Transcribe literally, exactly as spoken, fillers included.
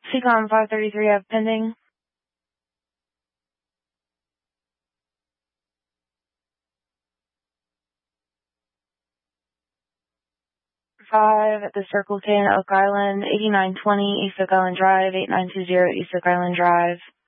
Seacom five thirty-three F pending. five at the Circle K in Oak Island, eighty-nine twenty East Oak Island Drive, eight nine two zero East Oak Island Drive.